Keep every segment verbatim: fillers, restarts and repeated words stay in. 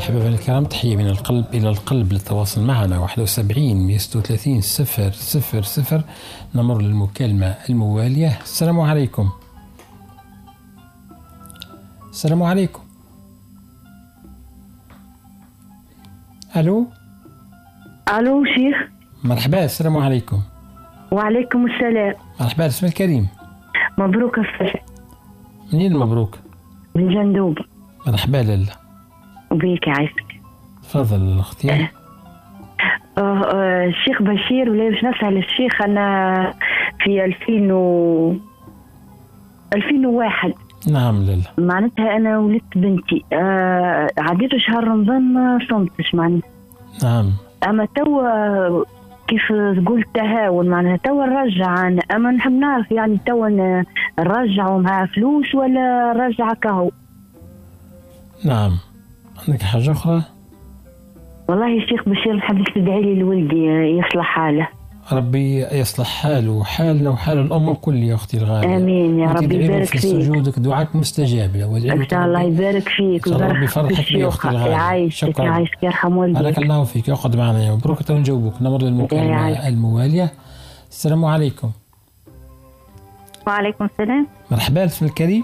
أحبابنا الكرام، تحية من القلب إلى القلب للتواصل معنا واحد وسبعين مئة وستة وثلاثين صفر صفر صفر. نمر للمكالمة الموالية. السلام عليكم. السلام عليكم. ألو ألو شيخ. مرحبا. السلام عليكم. وعليكم السلام. مرحبا. اسمك الكريم. مبروك الصفا. منين مبروك؟ من جندوبة. مرحبا لاله. وبيك عايزك. تفضل اختي. أه أه الشيخ بشير، ولا باش نسأل الشيخ. أنا في ألفين و ألفين وواحد. نعم لاله. معناتها أنا ولدت بنتي. أه عديت شهر رمضان ما صمتش معناتها. نعم. أما توا كيف تقول تهاون، معناها توا نرجع. أما نحب نعرف يعني توا نرجعوا مع فلوس ولا نرجع كهو؟ نعم. عندك حاجة أخرى؟ والله يا شيخ بشير نحبك تدعي لي لولدي يصلح حاله. ربي يصلح حاله وحالنا وحال الأمة الكل يا أختي الغالية. آمين يا رب. يبارك في فيك. سجودك دعاءك مستجاب. إن شاء الله يبارك فيك. ربي يفرحك يا أختي الغالية. يعيشك يعيشك يرحم والديك. بارك الله فيك. يقعد معنا يا مبروك. تو نجاوبك. نمر للمكالمة الموالية. السلام عليكم. وعليكم السلام. مرحبا. اسم الكريم.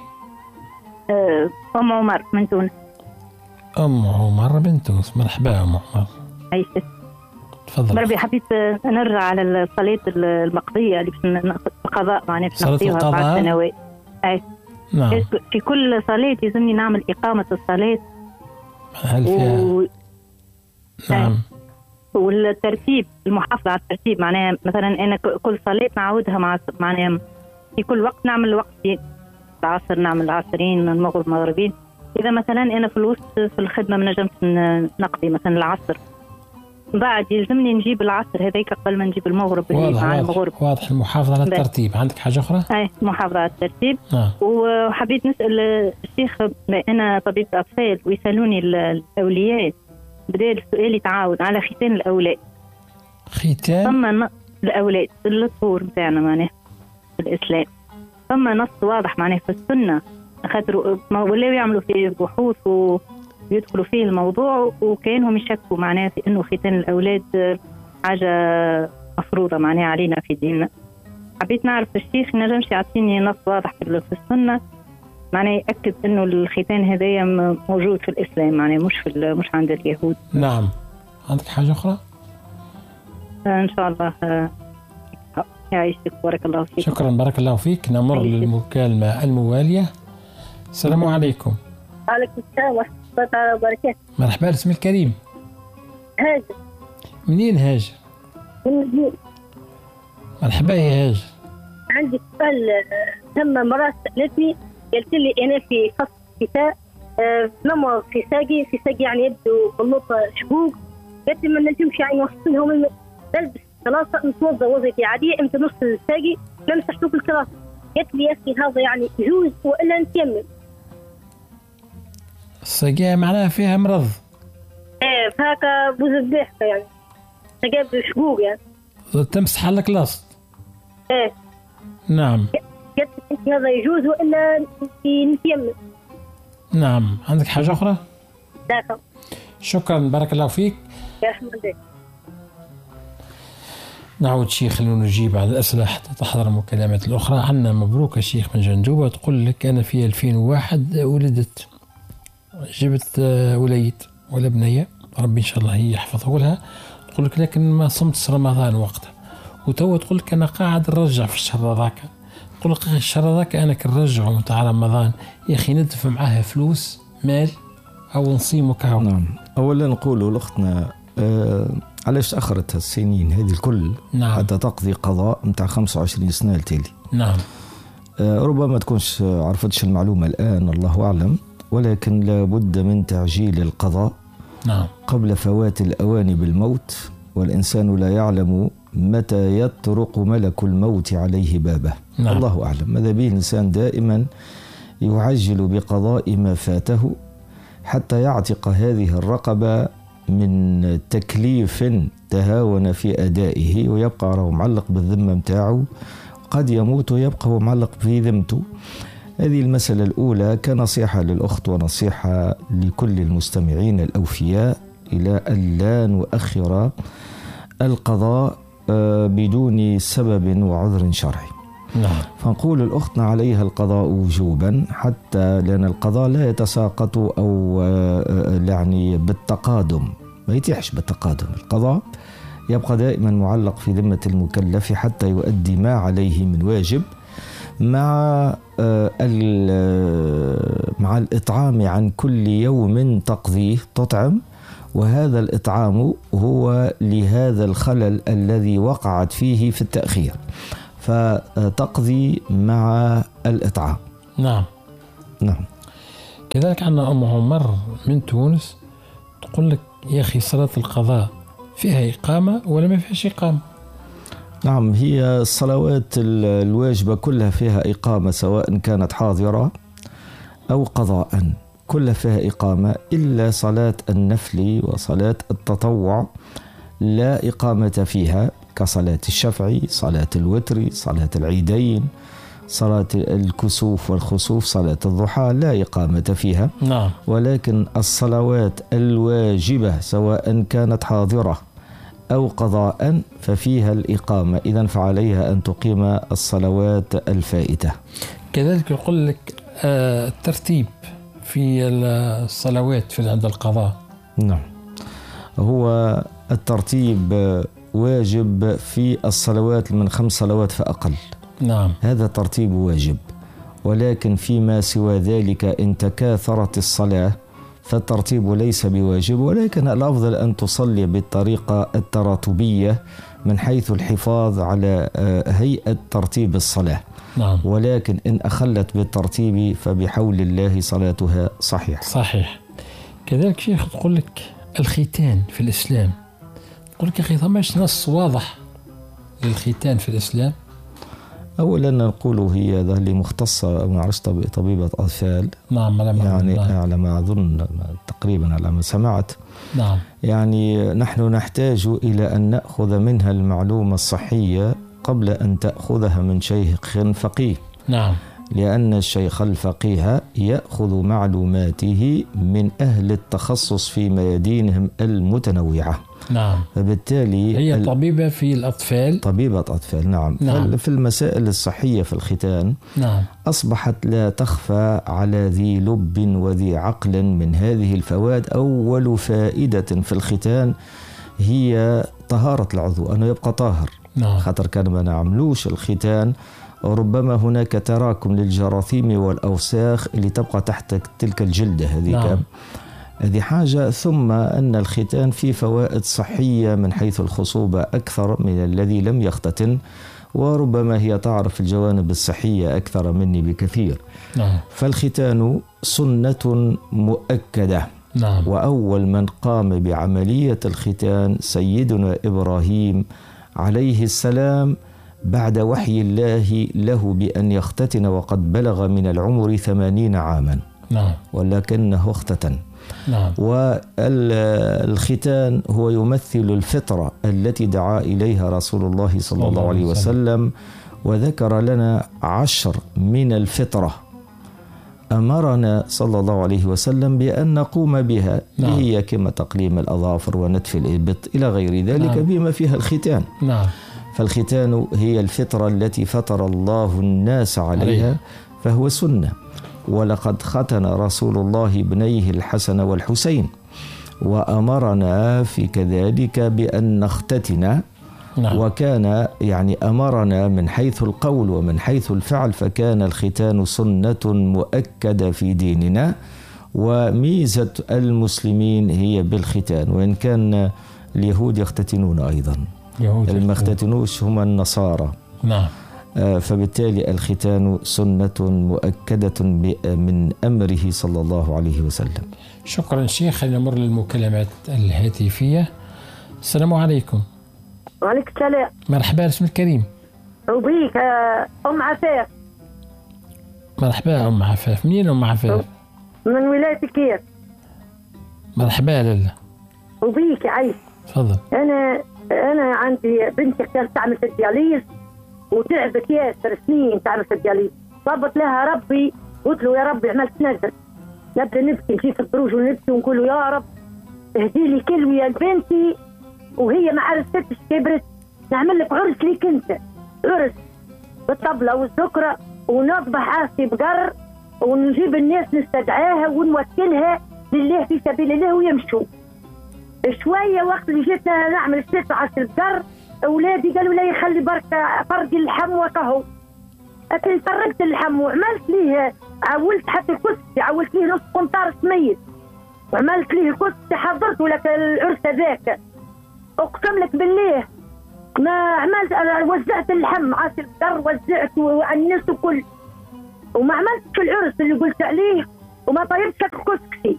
أم عمر من تونس. أم عمر من تونس. مرحبا أم عمر. عايشك. تفضل. بربي حبيت نرجع على الصلاة المقضية اللي باش القضاء معناها باش نقضيها أربع سنوات. أي. نعم. في كل صلاة يلزمني نعمل إقامة الصلاة. هل فيها و... نعم. والترتيب، المحافظة على الترتيب، معناها مثلا أنا كل صلاة نعودها مع معناها في كل وقت نعمل وقت. العصر نعمل العصرين، المغرب مغربين. إذا مثلا أنا في الوسط في الخدمة ما نجمت نقضي مثلا العصر، بعد يلزمني نجيب العصر هذيك قبل ما نجيب المغرب. واضح مع المغرب. واضح. المحافظة على الترتيب. عندك حاجة أخرى؟ أي محافظة على الترتيب. آه. وحبيت نسأل الشيخ، أنا طبيبة أطفال ويسألوني الأولياء بدال سؤالي تعاود على ختان الأولاد. ختان ثم الأولاد الطهور بتاعنا معناه في الإسلام. ثم نص واضح معناه في السنة، خاطر ولاو يعملوا فيه بحوث ويدخلوا فيه الموضوع، وكانهم يشكوا معناه في إنه ختان الأولاد حاجة مفروضة معناه علينا في ديننا. حبيت نعرف الشيخ نجمش يعطيني نص واضح في السنة معناه يأكد إنه الختان هذايا موجود في الإسلام، معناه مش في مش عند اليهود. نعم. عندك حاجة أخرى؟ إن شاء الله. يعيشك. بارك الله فيك. شكرا. بارك الله فيك. نمر عيشك. للمكالمة الموالية. السلام عليكم. وعليكم السلام ورحمة الله وبركاته. مرحبا. اسم الكريم. هاجر. منين هاجر؟ من المدينة. مرحبا يا هاجر. عندي سؤال. ثم مرات سألتني قالت لي أنا في فصل الشتاء نمر في ساقي في ساقي يعني يبدو بالنقطة شقوق. قالت لي ما نجمش يعني نوصلهم نلبس خلاص نتوضا وظيفتي عادية امتى نص الساقي نمسح شوف الكراسة. قالت لي يا أخي هذا يعني يجوز وإلا نتيمم؟ الساقية معناها فيها مرض. ايه فهكا بوز الضحكة يعني ساقي شقوق يعني تمسح على الكلاس. ايه. نعم. قالت لي هذا يجوز وإلا نتيمم؟ نعم. عندك حاجة أخرى؟ لا. شكرا. بارك الله فيك. يرحم والديك. نعود شيخ لنجيب على الأسئلة حتى تحضر المكالمات الأخرى. عنا مبروك الشيخ من جندوبة تقول لك أنا في ألفين وواحد ولدت، جبت وليد ولا بنية ربي إن شاء الله هي يحفظه لها. تقول لك لكن ما صمت رمضان وقتها، وتو تقول لك أنا قاعد نرجع في الشهر ذاك. تقول لك الشهر ذاك أنا كنرجعه متاع رمضان يا أخي ندفع معاها فلوس مال أو نصيمه كهو. نعم. أولا نقولوا لأختنا آه علاش تأخرت هالسنين هذه الكل؟ نعم. حتى تقضي قضاء متاع خمسة وعشرين سنة التالي. نعم. آه ربما تكونش عرفتش المعلومة الآن الله أعلم، ولكن لابد من تعجيل القضاء. نعم. قبل فوات الأوان بالموت، والإنسان لا يعلم متى يطرق ملك الموت عليه بابه. نعم. الله أعلم. ماذا به الإنسان دائما يعجل بقضاء ما فاته حتى يعتق هذه الرقبة من تكليف تهاون في أدائه ويبقى معلق بالذمة متاعه، قد يموت ويبقى معلق في ذمته. هذه المسألة الأولى كنصيحة للأخت ونصيحة لكل المستمعين الأوفياء إلى أن لا نؤخر القضاء بدون سبب وعذر شرعي. نعم. فنقول الأختنا عليها القضاء وجوبا، حتى لأن القضاء لا يتساقط أو يعني بالتقادم، ما يتيحش بالتقادم. القضاء يبقى دائما معلق في ذمة المكلف حتى يؤدي ما عليه من واجب، مع مع الإطعام عن كل يوم تقضيه تطعم، وهذا الإطعام هو لهذا الخلل الذي وقعت فيه في التأخير، فتقضي مع الإطعام. نعم نعم. كذلك عندنا أم عمر من تونس تقول لك يا أخي صلاة القضاء فيها إقامة ولا ما فيهاش إقامة؟ نعم، هي الصلوات الواجبة كلها فيها إقامة، سواء كانت حاضرة أو قضاء، كلها فيها إقامة، إلا صلاة النفل وصلاة التطوع لا إقامة فيها، كصلاة الشفع، صلاة الوتر، صلاة العيدين، صلاة الكسوف والخسوف، صلاة الضحى لا إقامة فيها. نعم. ولكن الصلوات الواجبة سواء كانت حاضرة أو قضاء ففيها الإقامة، إذن فعليها أن تقيم الصلوات الفائتة. كذلك يقول لك آه الترتيب في الصلوات في عند القضاء. نعم، هو الترتيب واجب في الصلوات من خمس صلوات فأقل. نعم، هذا ترتيب واجب، ولكن فيما سوى ذلك إن تكاثرت الصلاة فالترتيب ليس بواجب، ولكن الأفضل أن تصلي بالطريقة التراتبية من حيث الحفاظ على هيئة ترتيب الصلاة. نعم. ولكن إن أخلت بالترتيب فبحول الله صلاتها صحيح. صحيح. كذلك شيخ تقول لك الختان في الإسلام، تقول لك يا أخي ثماش نص واضح للختان في الإسلام. أولا نقول هي هذا اللي مختصة ما عرفت طبيبة أطفال. نعم. يعني نعم. على ما أظن تقريبا على ما سمعت. نعم. يعني نحن نحتاج إلى أن نأخذ منها المعلومة الصحية قبل أن تأخذها من شيخ فقيه. نعم. لأن الشيخ الفقيه يأخذ معلوماته من أهل التخصص في ميادينهم المتنوعة. نعم. فبالتالي هي طبيبة في الأطفال. طبيبة أطفال. نعم. نعم. في المسائل الصحية في الختان. نعم. أصبحت لا تخفى على ذي لب وذي عقل من هذه الفوائد. أول فائدة في الختان هي طهارة العضو، أنه يبقى طاهر. نعم. خاطر كان ما نعملوش الختان ربما هناك تراكم للجراثيم والأوساخ اللي تبقى تحت تلك الجلدة هذه. نعم. هذه حاجة. ثم أن الختان فيه فوائد صحية من حيث الخصوبة أكثر من الذي لم يختتن، وربما هي تعرف الجوانب الصحية أكثر مني بكثير. نعم. فالختان سنة مؤكدة. نعم. وأول من قام بعملية الختان سيدنا إبراهيم عليه السلام بعد وحي الله له بأن يختتن وقد بلغ من العمر ثمانين عاما. نعم. ولكنه اختتن. نعم. والختان هو يمثل الفطرة التي دعا إليها رسول الله صلى الله عليه وسلم، وذكر لنا عشر من الفطرة أمرنا صلى الله عليه وسلم بأن نقوم بها. نعم. هي كما تقليم الأظافر ونتف الإبط إلى غير ذلك. نعم. بما فيها الختان. نعم. فالختان هي الفطرة التي فطر الله الناس عليها، فهو سنة. ولقد ختن رسول الله ابنيه الحسن والحسين، وأمرنا في كذلك بأن نختتن. نعم. وكان يعني أمرنا من حيث القول ومن حيث الفعل، فكان الختان سنة مؤكدة في ديننا. وميزة المسلمين هي بالختان، وإن كان اليهود يختتنون أيضا، اللي ما اختتنوش هم النصارى. نعم. فبالتالي الختان سنة مؤكدة من أمره صلى الله عليه وسلم. شكرا شيخ. خلينا نمر للمكالمات الهاتفية. السلام عليكم. وعليكم السلام. مرحبا، اسم الكريم. وبيك أم عفاف. مرحبا أم عفاف. منين أم عفاف؟ من ولاية كير. مرحبا لله. وبيك عايش. تفضل. أنا أنا عندي بنتي كانت تعمل الدياليز وتعبت ياسر سنين تعمل الدياليز، طلبت لها ربي قلت له يا ربي عملت نذر، نبدا نبكي نجي في الدروج ونبكي ونقول له يا رب اهدي لي كلمه يا بنتي وهي ما عرفتش كبرت، نعمل لك عرس ليك انت، عرس بالطبله والسكره ونذبح عاسي بقر ونجيب الناس نستدعاها ونوكلها لله في سبيل الله ويمشوا. شويه وقت اللي جيت نعمل السته عشر البقر اولادي قالوا لي خلي بركه فرق اللحم وكهو. لكن فرقت اللحم وعملت ليه، عولت حتى الكسكسي، عولت ليه نص قنطار سميد وعملت ليه الكسكسي، حضرته لك العرس هذاك اقسم لك بالله ما عملت. وزعت اللحم عاش البقر وزعته على الناس الكل وما عملتش العرس اللي قلت عليه وما طيبتش الكسكسي.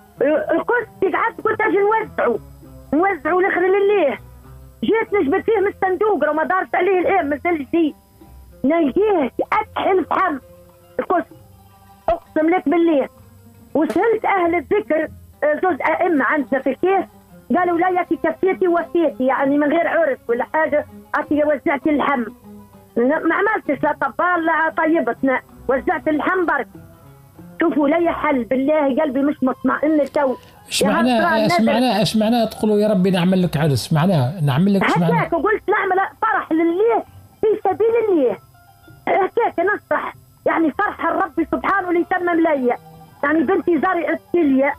الكسكسي قعدت قلت اجي نوزعه نوزعه الاخر لله. جيت نجبد فيه من الصندوق وما دارت عليه الان مازال جديد، نلقيه اكحل فحم الكسكسي اقسم لك بالله. وسالت اهل الذكر زوج ائمه عندنا في الكيس قالوا لا ياكي كفيتي وفيتي يعني من غير عرس ولا حاجه، عطي وزعت اللحم ما عملتش لا طبال لا طيبتنا، وزعت اللحم برك. شوفوا لي حل بالله قلبي مش مطمئن تو. ايش معناه ايش معناه ايش معناه تقولوا يا ربي نعمل لك عرس؟ معناه نعمل لك ايش معناه؟ هكاك وقلت نعمل فرح لله في سبيل الله، هكاك نفرح يعني فرحه ربي سبحانه اللي يتمم لي. يعني بنتي زرعت كليه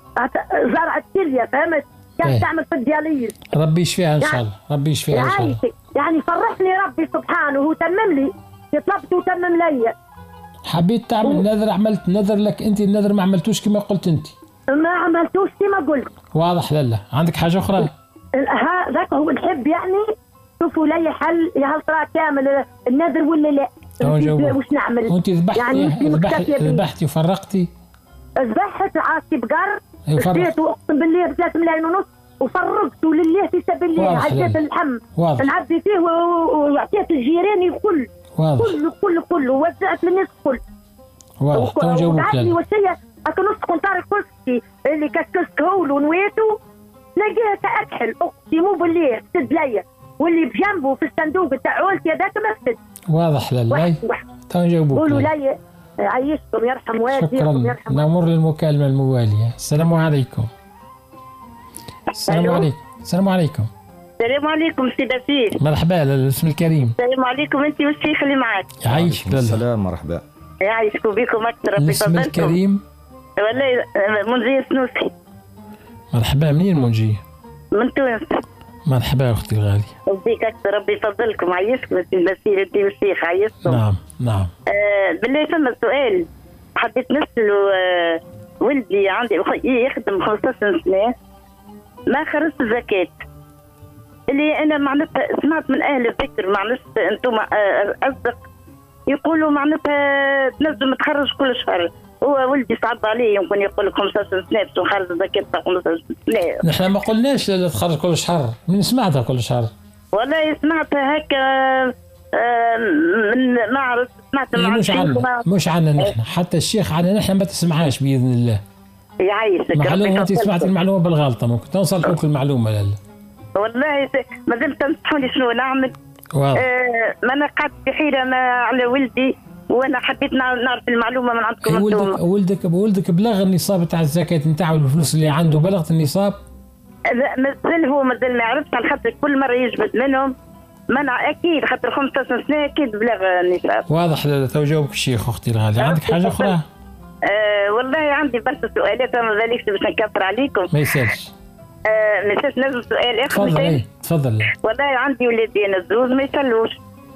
زرعت كليه فهمت؟ كانت ايه. تعمل في الدياليز ربي يشفيها ان شاء الله، ربي يشفيها ان شاء الله. يعني فرحني ربي سبحانه وتمم لي طلبت وتمم لي. حبيت تعمل و... نذر، عملت نذر لك انت، النذر ما عملتوش كما قلت انت. ما عملتوش كما قلت. واضح. لا عندك حاجه اخرى؟ هذاك هو نحب يعني شوفوا لي حل يا هل ترى كامل النذر ولا لا؟ وش نعمل؟ وانت ذبحتي يعني ذبحتي ذبحتي وفرقتي؟ ذبحت عاسي بقر اشتريته اقسم بالله بثلاث ملايين ونص وفرقته لله في سبيل الله. عديت اللحم نعبي فيه وعطيت الجيران الكل كله كله كله وزعت للناس الكل. واضح. تو جاوبك. وعندي وصيه اكل نص قنطار الكسكسي اللي كسكست هول ونويته نلقيها كاكحل اقسم بالله فسد ليا، واللي بجنبه في الصندوق تاع عولتي هذاك ما فسد. واضح. لله تو نجاوبك. قولوا لي عيشكم يرحم والديكم يرحم. نمر للمكالمه المواليه. السلام عليكم. السلام عليكم. السلام عليكم. السلام عليكم سي بشير. مرحبا. الاسم الكريم. السلام عليكم انت والشيخ اللي معك. يعيشك. السلام مرحبا. يعيشكم بكم اكثر ربي يفضلكم. الاسم الكريم. والله منجيه سنوسي. مرحبا. منين منجيه؟ من تونس. مرحبا اختي الغاليه. وبيك اكثر ربي يفضلكم. عايشكم سي بشير انت والشيخ عايشكم. نعم نعم. آه بالله ثم سؤال حبيت نسأله. آه ولدي عندي يخدم خمسة عشر سنه ما خرج الزكاه، اللي انا معناتها سمعت من اهل الذكر معناتها انتم اصدق يقولوا معناتها تنجم تخرج كل شهر. هو ولدي صعب عليه يمكن يقول لك خمسة عشر سنه باش نخرج الزكاه تاع خمسة عشر سنه. نحن ما قلناش لا تخرج كل شهر، من سمعتها كل شهر؟ والله سمعتها هكا من ما عرفت سمعت مع مش عنا مش عنا نحن، حتى الشيخ عنا نحن ما تسمعهاش باذن الله. يعيشك. معلومه انت سمعت المعلومه بالغلطه ممكن توصلك المعلومه. لا والله ما زلت تنصحوني شنو نعمل. واضح. آه ما انا قعدت في حيره ما على ولدي وانا حبيت نعرف المعلومه من عندكم. انتم ولدك ولدك ولدك بلغ النصاب تاع الزكاه نتاعو الفلوس اللي عنده بلغت النصاب؟ مازال هو مازال ما عرفش على خاطر كل مره يجبد منهم منع اكيد خاطر خمسة عشر سنه اكيد بلغ النصاب. واضح. لا تو جاوبك الشيخ اختي الغاليه. عندك حاجه اخرى؟ آه والله عندي برشا سؤالات ما ذلك باش نكثر عليكم. ما يسالش. آه نسيت نزل سؤال اخر. تفضل. تفضل. والله عندي ولادي انا الزوز ما يصلوش،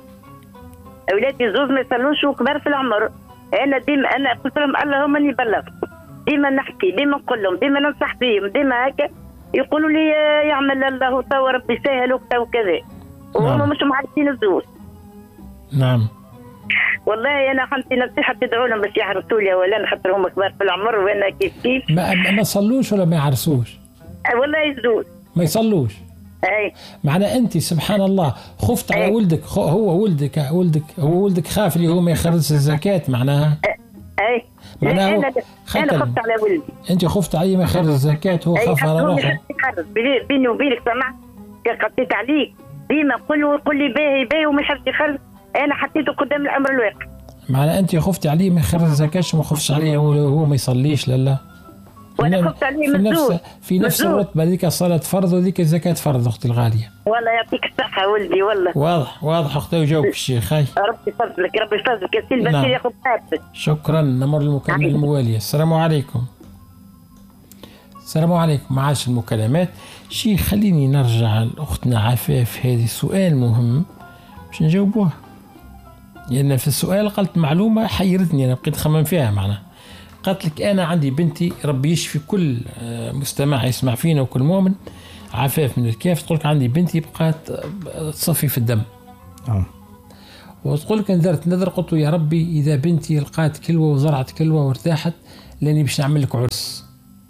اولادي الزوز ما يصلوش وكبار في العمر. انا ديما انا قلت لهم اللهم اني بلغت، ديما نحكي ديما نقول لهم ديما ننصح فيهم ديما هكا يقولوا لي يعمل الله تو ربي يسهل وكذا وكذا وهم مش معرفين الزوز. نعم. والله انا عندي نصيحه تدعوا لهم باش يحرصوا لي اولا خاطر هم كبار في العمر وانا كيف كيف. ما ما يصلوش ولا ما يعرسوش؟ والله يزوج. ما يصلوش. اي معنى انت سبحان الله خفت على ولدك. هو ولدك ولدك هو ولدك خاف اللي هو ما يخرج الزكاه معناها. اي معناها انا انا خفت على ولدي. انت خفت عليه ما يخرج الزكاه هو خاف على روحه. بيني وبينك سمعت قطيت عليك ديما قول له قول لي باهي باهي وما يحبش يخرج. انا حطيته قدام الامر الواقع. معناها انت خفتي عليه ما يخرج زكاش وما خفتش عليه هو ما يصليش؟ لا لا وانا خفت عليه في نفس مزوج. في نفس مزوج. الرتبه هذيك صلاه فرض وذيك زكاه فرض اختي الغاليه. والله يعطيك الصحه ولدي والله. واضح واضح اختي وجاوبك الشيخ. هاي ربي يفضلك ربي يفضلك يا سيدي. نعم. بشير ياخذ حافظ. شكرا. نمر المكالمه المواليه. السلام عليكم. السلام عليكم. معاش المكالمات. شيخ خليني نرجع لاختنا عفاف، هذه سؤال مهم باش نجاوبوه، لأن يعني في السؤال قلت معلومة حيرتني أنا بقيت خمم فيها. معنا قالت لك أنا عندي بنتي ربي يشفي كل مستمع يسمع فينا وكل مؤمن، عفاف من الكاف، تقول لك عندي بنتي بقات تصفي في الدم. آه. وتقول لك نذرت نذر، قلت يا ربي إذا بنتي لقات كلوة وزرعت كلوة وارتاحت لاني باش نعمل لك عرس.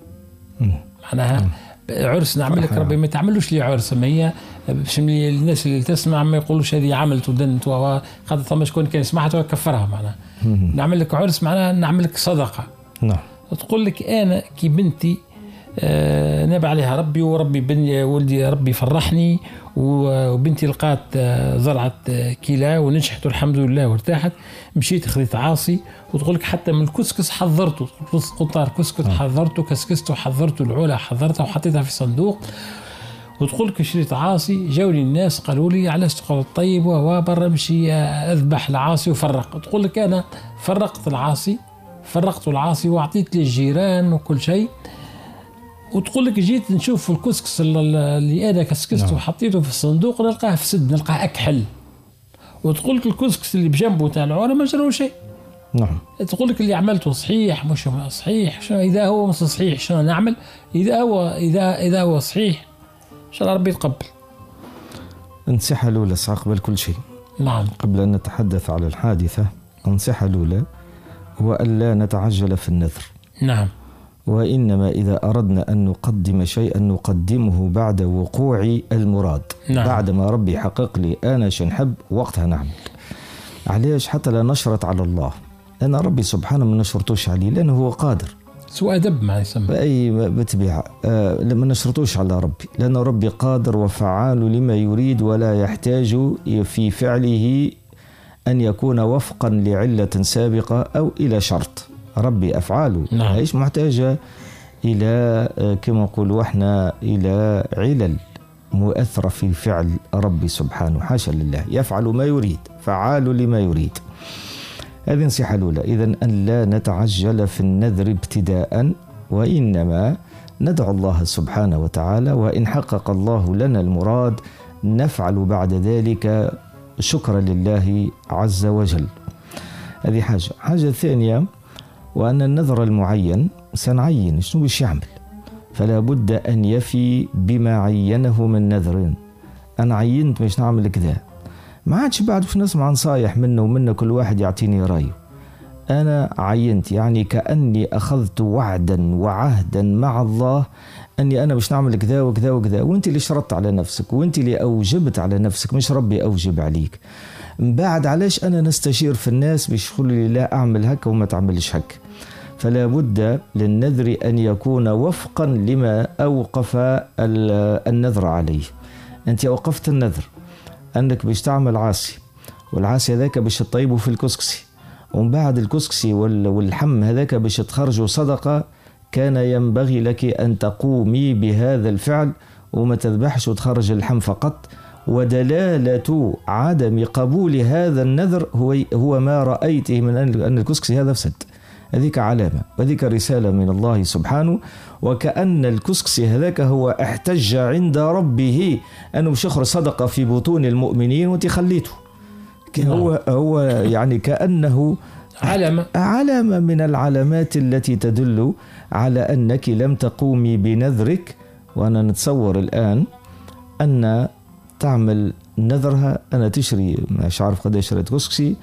معناها عرس نعمل لك ربي ما تعملوش لي عرس، ما هي باش الناس اللي تسمع ما يقولوش هذه عملت ودنت وخاطر ثم شكون كان سمعت وكفرها. معناها نعمل لك عرس معناها نعمل لك صدقة. نعم. تقول لك أنا كي بنتي آه ناب عليها ربي وربي بني ولدي ربي فرحني وبنتي لقات آه زرعت آه كلا ونجحت والحمد لله وارتاحت، مشيت خذيت عاصي. وتقول لك حتى من الكسكس حضرته، قطار كسكس حضرته، كسكسته حضرته، العلا حضرتها وحطيتها في صندوق. وتقول لك شريت عاصي، جاوني الناس قالوا لي علاش تقول طيب وبرا مشي اذبح العاصي وفرق. تقول لك انا فرقت العاصي فرقت العاصي واعطيت للجيران وكل شيء. وتقول لك جيت نشوف الكسكس اللي انا كسكسته نعم. وحطيته في الصندوق نلقاه فسد، نلقاه اكحل. وتقول لك الكسكس اللي بجنبه تاع العوره ما جرى شيء. نعم. تقول لك اللي عملته صحيح مش صحيح، شنو اذا هو مش صحيح شنو نعمل؟ اذا هو اذا اذا هو صحيح ان شاء الله ربي يتقبل. النصيحة الأولى قبل كل شيء، نعم، قبل أن نتحدث على الحادثة، النصيحة الأولى هو ألا نتعجل في النذر. نعم. وإنما إذا أردنا أن نقدم شيئا نقدمه بعد وقوع المراد. نعم. بعد ما ربي يحقق لي أنا شنحب وقتها نعمل. علاش؟ حتى لا نشرط على الله، لأن ربي سبحانه ما نشرطوش عليه لأنه هو قادر. سوء أدب ما يسمى. أي بتبيع آه ما نشرطوش على ربي، لأن ربي قادر وفعال لما يريد، ولا يحتاج في فعله أن يكون وفقا لعلة سابقة أو إلى شرط. ربي أفعاله نعم. ايش محتاجة إلى كما نقولوا احنا إلى علل مؤثرة في فعل ربي سبحانه، حاشا لله، يفعل ما يريد، فعال لما يريد. هذه نصيحة الأولى. إذن أن لا نتعجل في النذر ابتداء، وإنما ندعو الله سبحانه وتعالى، وإن حقق الله لنا المراد نفعل بعد ذلك شكرا لله عز وجل. هذه حاجة. حاجة ثانية، وأن النذر المعين سنعين شنو باش يعمل، فلا بد أن يفي بما عينه من نذر. أنا عينت باش نعمل كذا، ما عادش بعد باش نسمع نصايح منه ومنه كل واحد يعطيني رأيه. أنا عينت، يعني كأني أخذت وعدا وعهدا مع الله أني أنا باش نعمل كذا وكذا وكذا، وأنت اللي شرطت على نفسك وأنت اللي أوجبت على نفسك، مش ربي أوجب عليك. بعد علاش أنا نستشير في الناس باش يقولوا لي لا أعمل هكا وما تعملش هكا؟ فلا بد للنذر أن يكون وفقا لما أوقف النذر عليه. أنت أوقفت النذر أنك باش تعمل عاصي، والعاصي هذاك باش تطيبه في الكسكسي، ومن بعد الكسكسي والحم هذاك باش تخرجوا صدقة، كان ينبغي لك أن تقومي بهذا الفعل وما تذبحش وتخرج اللحم فقط. ودلالة عدم قبول هذا النذر هو هو ما رأيته من أن الكسكسي هذا فسد. هذيك علامة وذيك رسالة من الله سبحانه، وكأن الكسكسي هذاك هو احتج عند ربه أنه مش يخرج صدقة في بطون المؤمنين وانت خليته. هو هو يعني كأنه علامة علامة من العلامات التي تدل على أنك لم تقومي بنذرك. وأنا نتصور الآن أن تعمل نذرها، أنا تشري مش عارف قد شريت كسكسي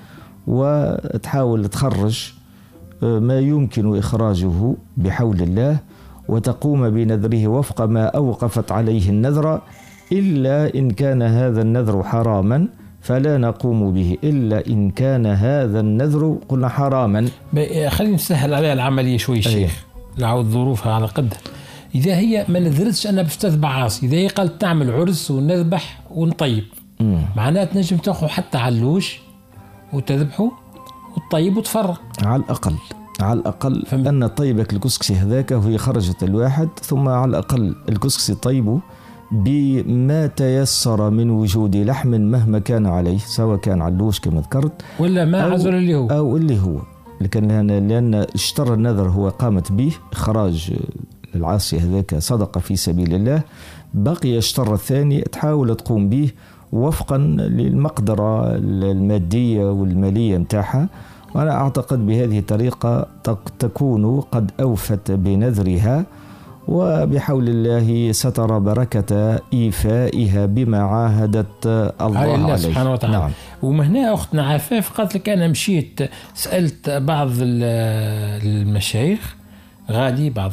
وتحاول تخرج ما يمكن إخراجه بحول الله، وتقوم بنذره وفق ما أوقفت عليه النذر، إلا إن كان هذا النذر حراما فلا نقوم به، إلا إن كان هذا النذر قلنا حراما. خلينا نسهل عليها العملية شوي شيخ، نعود ظروفها على قدها. إذا هي ما نذرتش أنا باش تذبح عاصي، إذا هي قالت تعمل عرس ونذبح ونطيب، معناته تنجم تاخذ حتى علوش وتذبحه وتطيب وتفرق على الأقل على الأقل فم... أن طيبك الكسكسي هذاك وهي خرجت الواحد، ثم على الأقل الكسكسي طيبه بما تيسر من وجود لحم مهما كان عليه، سواء كان علوش كما ذكرت ولا ما عزل اللي هو أو اللي هو لكن لأن اشترى النذر هو قامت به إخراج العاصي هذاك صدقة في سبيل الله، بقي الشطر الثاني تحاول تقوم به وفقا للمقدرة المادية والمالية متاعها. وأنا أعتقد بهذه الطريقة تكون قد أوفت بنذرها، وبحول الله سترى بركة إيفائها بما عاهدت الله عليه, الله سبحانه وتعالى. نعم. ومهنا أختنا عفاف قالت لك أنا مشيت سألت بعض المشايخ غادي بعض